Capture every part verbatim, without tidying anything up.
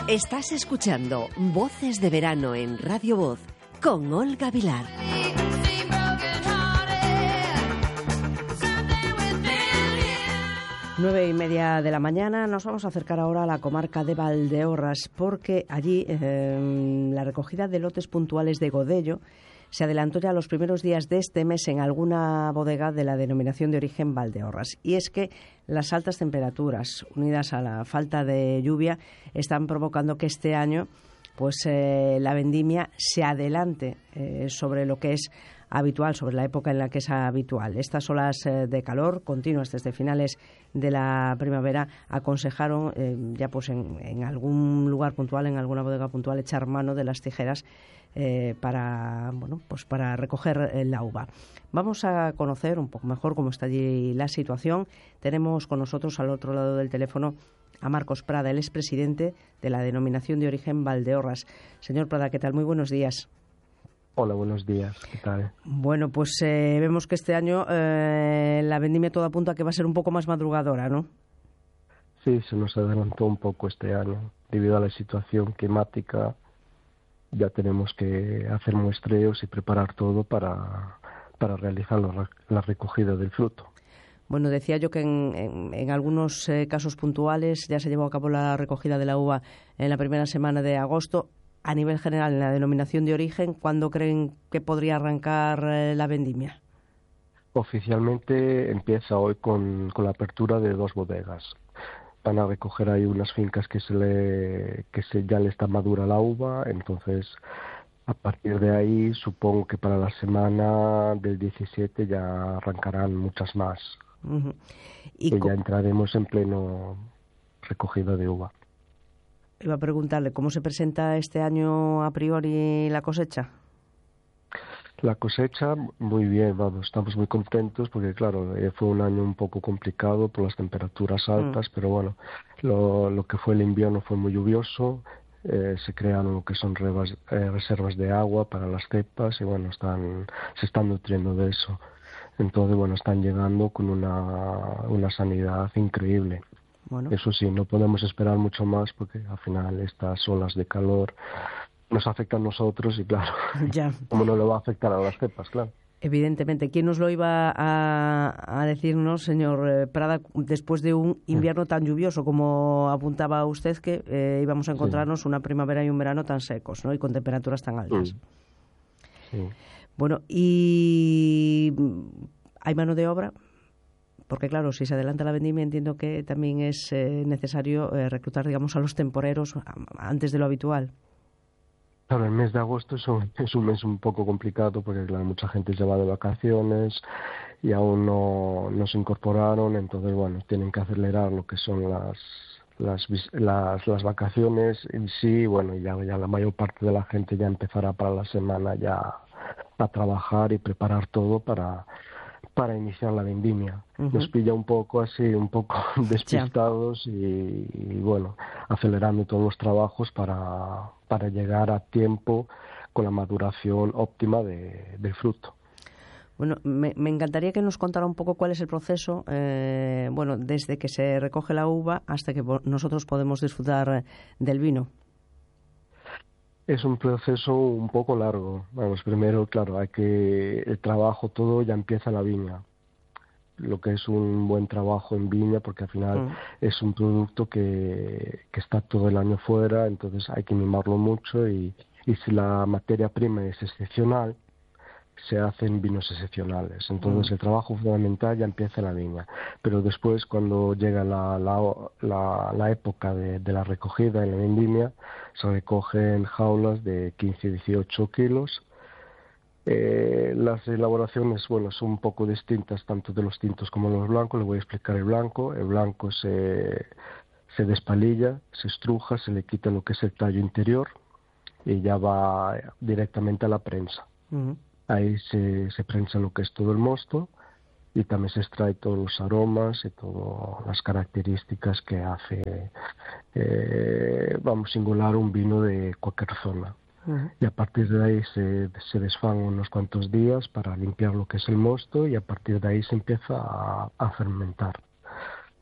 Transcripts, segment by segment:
Estás escuchando Voces de Verano en Radio Voz con Olga Vilar. Nueve y media de la mañana. Nos vamos a acercar ahora a la comarca de Valdeorras, porque allí eh, la recogida de lotes puntuales de Godello se adelantó ya los primeros días de este mes en alguna bodega de la denominación de origen Valdeorras. Y es que las altas temperaturas, unidas a la falta de lluvia, están provocando que este año pues eh, la vendimia se adelante eh, sobre lo que es habitual, sobre la época en la que es habitual. Estas olas eh, de calor continuas desde finales de la primavera aconsejaron eh, ya pues en, en algún lugar puntual, en alguna bodega puntual, echar mano de las tijeras eh, para bueno pues para recoger eh, la uva. Vamos a conocer un poco mejor cómo está allí la situación. Tenemos con nosotros al otro lado del teléfono a Marcos Prada, el expresidente de la denominación de origen Valdeorras. Señor Prada, ¿qué tal? Muy buenos días. Hola, buenos días. ¿Qué tal? Bueno, pues eh, vemos que este año eh, la vendimia todo apunta a que va a ser un poco más madrugadora, ¿no? Sí, se nos adelantó un poco este año. Debido a la situación climática, ya tenemos que hacer muestreos y preparar todo para, para realizar la, la recogida del fruto. Bueno, decía yo que en, en, en algunos eh, casos puntuales ya se llevó a cabo la recogida de la uva en la primera semana de agosto. A nivel general, en la denominación de origen, ¿cuándo creen que podría arrancar eh, la vendimia? Oficialmente empieza hoy con, con la apertura de dos bodegas. Van a recoger ahí unas fincas que se le que se, ya le está madura la uva, entonces a partir de ahí supongo que para la semana del diecisiete ya arrancarán muchas más. Uh-huh. Y que co- ya entraremos en pleno recogida de uva. Iba a preguntarle, ¿cómo se presenta este año a priori la cosecha? La cosecha, muy bien, vamos, estamos muy contentos porque, claro, eh, fue un año un poco complicado por las temperaturas altas, mm. pero bueno, lo, lo que fue el invierno fue muy lluvioso, eh, se crearon lo que son rebas, eh, reservas de agua para las cepas y, bueno, están se están nutriendo de eso. Entonces, bueno, están llegando con una, una sanidad increíble. Bueno. Eso sí, no podemos esperar mucho más porque al final estas olas de calor nos afectan a nosotros y claro, ya. ¿Cómo no le va a afectar a las cepas? Claro. Evidentemente. ¿Quién nos lo iba a, a decirnos, señor Prada, después de un invierno tan lluvioso como apuntaba usted, que eh, íbamos a encontrarnos sí. una primavera y un verano tan secos, ¿no? Y con temperaturas tan altas? Sí. Sí. Bueno, ¿y hay mano de obra? Porque, claro, si se adelanta la vendimia, entiendo que también es eh, necesario eh, reclutar, digamos, a los temporeros antes de lo habitual. Claro, el mes de agosto es un, es un mes un poco complicado porque, claro, mucha gente se va de vacaciones y aún no, no se incorporaron, entonces, bueno, tienen que acelerar lo que son las las las, las vacaciones en sí, bueno, y ya, ya la mayor parte de la gente ya empezará para la semana ya a trabajar y preparar todo para... para iniciar la vendimia. Uh-huh. Nos pilla un poco así, un poco despistados y, y, bueno, acelerando todos los trabajos para, para llegar a tiempo con la maduración óptima de, del fruto. Bueno, me, me encantaría que nos contara un poco cuál es el proceso, eh, bueno, desde que se recoge la uva hasta que nosotros podemos disfrutar del vino. Es un proceso un poco largo. Vamos, primero, claro, hay que el trabajo todo ya empieza en la viña. Lo que es un buen trabajo en viña, porque al final mm. es un producto que, que está todo el año fuera, entonces hay que mimarlo mucho y, y si la materia prima es excepcional, se hacen vinos excepcionales. Entonces mm. el trabajo fundamental ya empieza en la viña. Pero después, cuando llega la, la, la, la época de, de la recogida en la vendimia, se recogen jaulas de quince a dieciocho kilos. Eh, las elaboraciones, bueno, son un poco distintas tanto de los tintos como de los blancos. Les voy a explicar el blanco. El blanco se, se despalilla, se estruja, se le quita lo que es el tallo interior y ya va directamente a la prensa. Mm. Ahí se, se prensa lo que es todo el mosto y también se extrae todos los aromas y todas las características que hace, eh, vamos, singular un vino de cualquier zona. Uh-huh. Y a partir de ahí se, se desfan unos cuantos días para limpiar lo que es el mosto y a partir de ahí se empieza a, a fermentar.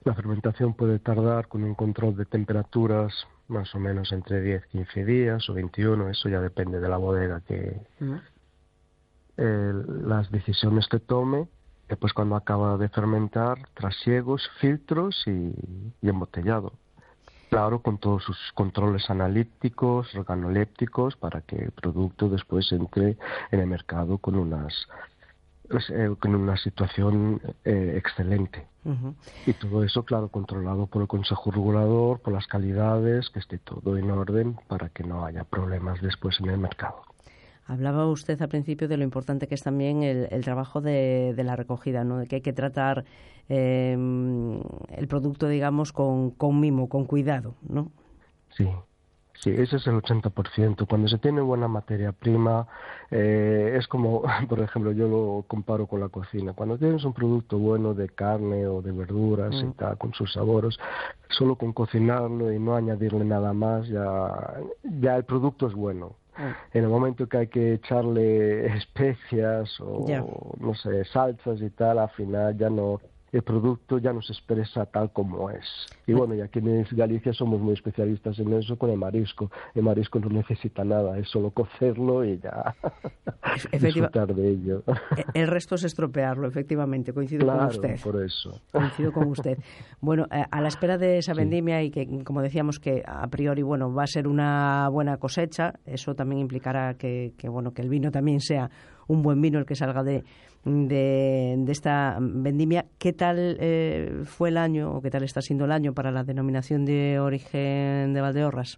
La fermentación puede tardar con un control de temperaturas más o menos entre diez a quince días o veintiuno, eso ya depende de la bodega, que uh-huh. eh, las decisiones que tome. Después, cuando acaba de fermentar, trasiegos, filtros y, y embotellado. Claro, con todos sus controles analíticos, organolépticos, para que el producto después entre en el mercado con unas eh, con una situación eh, excelente. Uh-huh. Y todo eso, claro, controlado por el Consejo Regulador, por las calidades, que esté todo en orden para que no haya problemas después en el mercado. Hablaba usted al principio de lo importante que es también el, el trabajo de, de la recogida, ¿no? De que hay que tratar eh, el producto, digamos, con, con mimo, con cuidado, ¿no? Sí, sí, ese es el ochenta por ciento. Cuando se tiene buena materia prima, eh, es como, por ejemplo, yo lo comparo con la cocina. Cuando tienes un producto bueno de carne o de verduras mm. y tal, con sus sabores, solo con cocinarlo y no añadirle nada más, ya, ya el producto es bueno. En el momento que hay que echarle especias o, yeah. no sé, salsas y tal, al final ya no, el producto ya no se expresa tal como es. Y bueno, y aquí en Galicia somos muy especialistas en eso con el marisco. El marisco no necesita nada, es solo cocerlo y ya Efectiva... disfrutar de ello. El resto es estropearlo, efectivamente, coincido claro, con usted. por eso. Coincido con usted. Bueno, a la espera de esa vendimia sí. y que, como decíamos, que a priori, bueno, va a ser una buena cosecha, eso también implicará que, que bueno, que el vino también sea un buen vino el que salga de, de, de esta vendimia. ¿Qué tal eh, fue el año o qué tal está siendo el año para la denominación de origen de Valdeorras?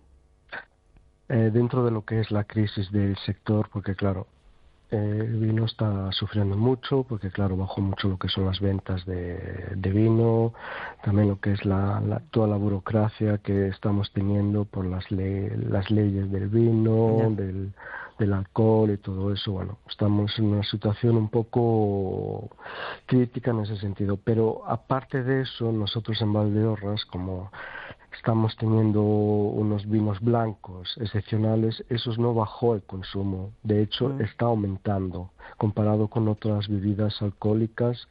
Eh, dentro de lo que es la crisis del sector, porque claro, eh, el vino está sufriendo mucho, porque claro, bajó mucho lo que son las ventas de, de vino, también lo que es la, la, toda la burocracia que estamos teniendo por las, le, las leyes del vino, yeah. del del alcohol y todo eso. Bueno, estamos en una situación un poco crítica en ese sentido, pero aparte de eso, nosotros en Valdeorras, como estamos teniendo unos vinos blancos excepcionales, esos no bajó el consumo, de hecho mm. está aumentando comparado con otras bebidas alcohólicas.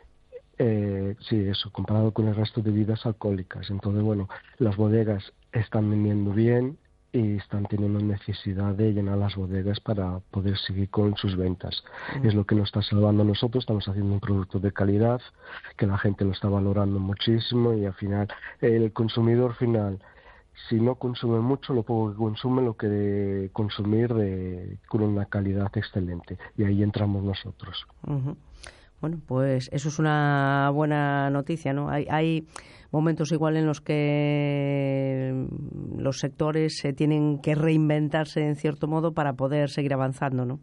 Eh, sí, eso, comparado con el resto de bebidas alcohólicas. Entonces, bueno, las bodegas están vendiendo bien y están teniendo necesidad de llenar las bodegas para poder seguir con sus ventas. Mm. Es lo que nos está salvando a nosotros. Estamos haciendo un producto de calidad que la gente lo está valorando muchísimo y al final el consumidor final, si no consume mucho, lo poco que consume lo que de consumir de, con una calidad excelente, y ahí entramos nosotros. Uh-huh. Bueno, pues eso es una buena noticia, ¿no? Hay, hay momentos igual en los que los sectores se tienen que reinventarse en cierto modo para poder seguir avanzando, ¿no?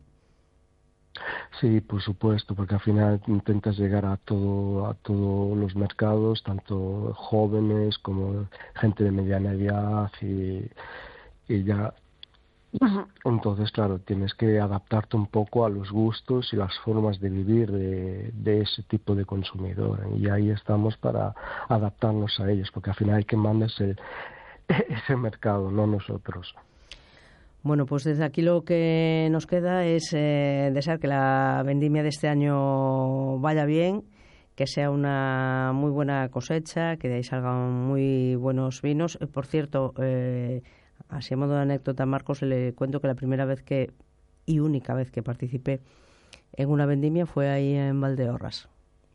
Sí, por supuesto, porque al final intentas llegar a todo, a todos los mercados, tanto jóvenes como gente de mediana edad y, y ya. Entonces, claro, tienes que adaptarte un poco a los gustos y las formas de vivir de, de ese tipo de consumidor. Y ahí estamos para adaptarnos a ellos, porque al final el que manda es el, ese mercado, no nosotros. Bueno, pues desde aquí lo que nos queda es eh, desear que la vendimia de este año vaya bien, que sea una muy buena cosecha, que de ahí salgan muy buenos vinos. Por cierto, eh, así a modo de anécdota, Marcos, le cuento que la primera vez que y única vez que participé en una vendimia fue ahí en Valdeorras.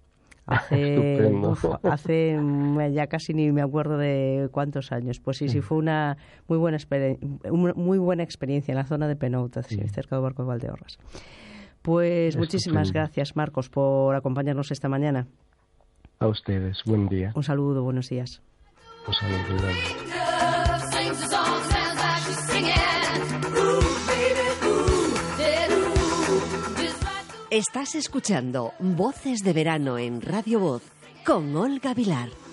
Hace, uf, hace ya casi ni me acuerdo de cuántos años. Pues sí, sí, fue una muy buena experiencia, muy buena experiencia en la zona de Penouta, sí, cerca de Barco de Valdeorras. Pues Estupendo. Muchísimas gracias, Marcos, por acompañarnos esta mañana. A ustedes, buen día. Un saludo, buenos días. Un saludo. Estás escuchando Voces de Verano en Radio Voz con Olga Vilar.